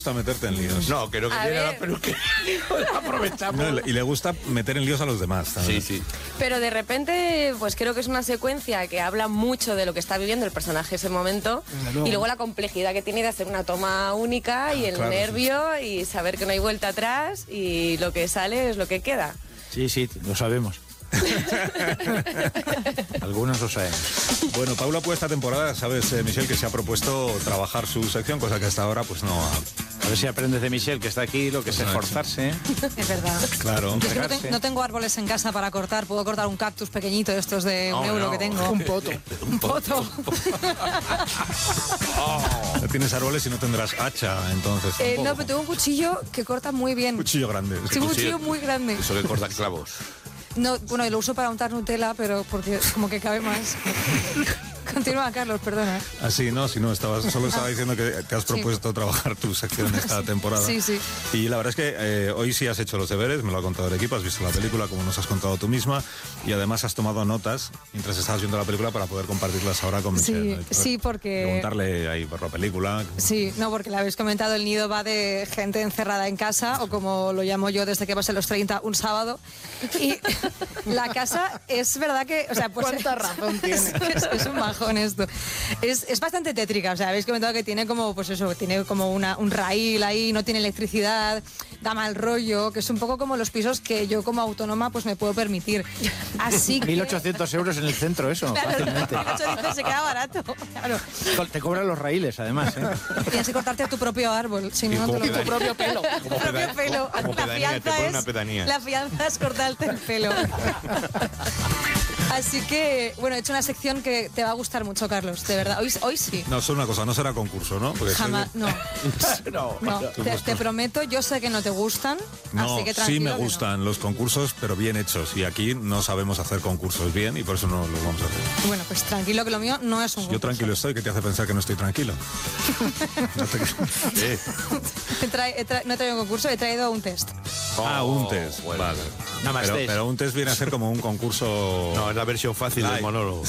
gusta meterte en líos. No, que no viene a la peluquería. Aprovechamos. No, y le gusta meter en líos a los demás también. Sí. Pero de repente, pues creo que es una secuencia que habla mucho de lo que está viviendo el personaje ese momento. Y luego la complejidad que tiene de hacer una toma única y el nervio y saber que no hay vuelta atrás y lo que sale es lo que queda. Sí, lo sabemos. Algunos lo sabemos. Bueno, Paula, pues esta temporada, sabes, Michelle, que se ha propuesto trabajar su sección, cosa que hasta ahora pues no ha... A ver si aprendes de Michelle, que está aquí, lo que es esforzarse. Es verdad. Claro. Yo es que no tengo árboles en casa para cortar. Puedo cortar un cactus pequeñito de estos de un euro que tengo. Un poto. Un poto. No tienes árboles y no tendrás hacha, entonces. No, pero tengo un cuchillo que corta muy bien. Un cuchillo grande. Tengo un cuchillo muy grande. Eso que corta clavos. No, bueno, lo uso para untar Nutella, pero porque como que cabe más. Continúa, Carlos, perdona. Así, no, solo estaba diciendo que te has propuesto trabajar tu sección esta temporada. Sí. Y la verdad es que hoy sí has hecho los deberes, me lo ha contado el equipo, has visto la película como nos has contado tú misma y además has tomado notas mientras estabas viendo la película para poder compartirlas ahora con Michelle. Sí, porque... Preguntarle ahí por la película. Sí, no, porque le habéis comentado, el nido va de gente encerrada en casa, o como lo llamo yo desde que pasé los 30, un sábado. Y la casa es verdad que... O sea, pues, ¿cuánta razón tiene? Es un bajón esto. Es bastante tétrica, o sea, habéis comentado que tiene como, pues eso, tiene como un raíl ahí, no tiene electricidad, da mal rollo, que es un poco como los pisos que yo como autónoma pues me puedo permitir. Así que... 1.800 euros en el centro, eso, claro, fácilmente. 1.800 se queda barato, claro. Te cobran los raíles, además, ¿eh? Tienes que cortarte a tu propio árbol, si no, no te lo... tu propio pelo. Tu propio pelo. Como pedanía, te pone una pedanía. La fianza es cortarte el pelo. Así que, bueno, he hecho una sección que te va a gustar mucho, Carlos, de verdad. Hoy sí. No, solo una cosa, no será concurso, ¿no? Porque jamás, no. Te prometo, yo sé que no te gustan, no, así que sí me tranquilo. gustan los concursos, pero bien hechos. Y aquí no sabemos hacer concursos bien y por eso no los vamos a hacer. Bueno, pues tranquilo, que lo mío no es un concurso. Yo tranquilo estoy, que te hace pensar que no estoy tranquilo. No he traído un concurso, he traído un test. Un test, bueno. vale. Nada más test. Pero un test viene a ser como un concurso... No, es la versión fácil del monólogo.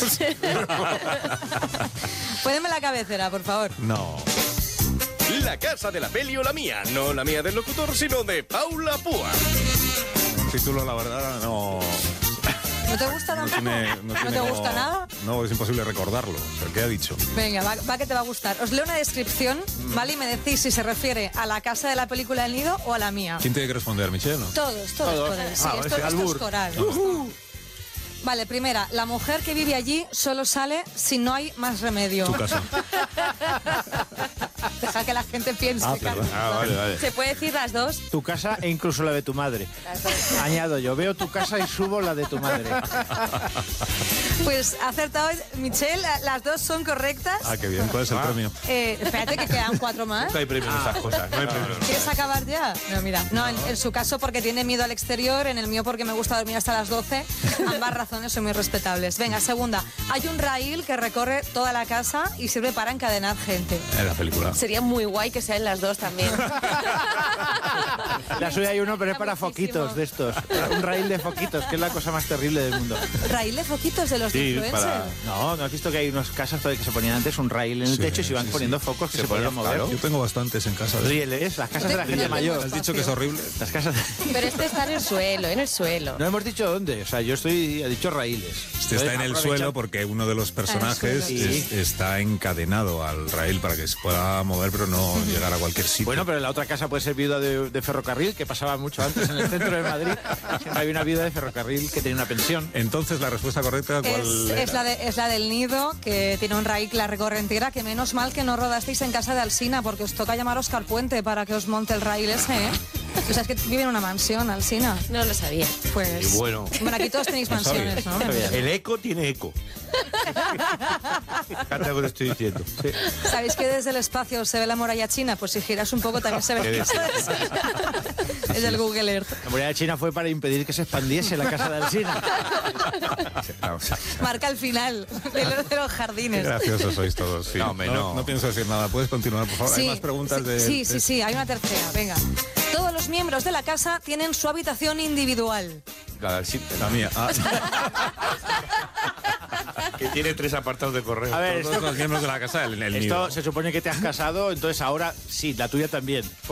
Póneme la cabecera, por favor. No. La casa de la peli o la mía. No la mía del locutor, sino de Paula Púa. El título, la verdad, no... ¿No te gusta tampoco? ¿No te gusta nada? No, es imposible recordarlo. O sea, ¿qué ha dicho? Venga, va que te va a gustar. Os leo una descripción, ¿vale? Y me decís si se refiere a la casa de la película El Nido o a la mía. ¿Quién tiene que responder, Michelle? ¿No? Todos podéis. Sí, esto es coral. Vale, primera, la mujer que vive allí solo sale si no hay más remedio. Tu casa. Deja que la gente piense. Vale. ¿Se puede decir las dos? Tu casa e incluso la de tu madre. Añado yo, veo tu casa y subo la de tu madre. Pues ha acertado Michelle, las dos son correctas. Ah, qué bien. ¿Cuál es el premio? Espérate que quedan 4 más. No hay premio en esas cosas. No hay premio. ¿Quieres acabar ya? No, mira. No, en su caso porque tiene miedo al exterior, en el mío porque me gusta dormir hasta las 12. Ambas razones son muy respetables. Venga, segunda. Hay un raíl que recorre toda la casa y sirve para encadenar gente. En la película. Sería muy guay que sean las dos también. La suya hay uno, pero es para foquitos de estos. Un raíl de foquitos, que es la cosa más terrible del mundo. ¿Raíl de foquitos de los influencers? No has visto que hay unas casas que se ponían antes un raíl en el techo y se iban poniendo focos que se podían mover. Yo tengo bastantes en casa. Rieles, las casas de la gente mayor. ¿Has dicho que es horrible? Las casas Pero este está en el suelo. No hemos dicho dónde, o sea, he dicho raíles. Este está en el suelo porque uno de los personajes está encadenado al raíl para que se pueda mover, pero no llegar a cualquier sitio. Bueno, pero la otra casa puede ser viuda de ferrocarril, que pasaba mucho antes en el centro de Madrid. Siempre había una viuda de ferrocarril que tenía una pensión. Entonces, la respuesta correcta, ¿cuál es la del Nido, que tiene un raíl que la recorre entera, que menos mal que no rodasteis en casa de Alsina, porque os toca llamar a Oscar Puente para que os monte el raíl ese, ¿eh? O sea, es que vive en una mansión, Alsina. No lo sabía. Pues... Y bueno, aquí todos tenéis mansiones, ¿no? el eco tiene eco. Fíjate lo que te estoy diciendo. Sí. ¿Sabéis que desde el espacio se ve la muralla china? Pues si giras un poco también se ve. Es el Google Earth. La muralla china fue para impedir que se expandiese la casa de Alsina. Marca el final de los jardines. Qué graciosos sois todos. Sí. No pienso decir nada. ¿Puedes continuar, por favor? Sí, hay más preguntas de... Sí, hay una tercera. Venga. Todos los miembros de la casa tienen su habitación individual. La mía. Que tiene 3 apartados de correo. A ver, Todos los miembros de la casa, el esto nido. se supone que te has casado, entonces ahora sí, la tuya también.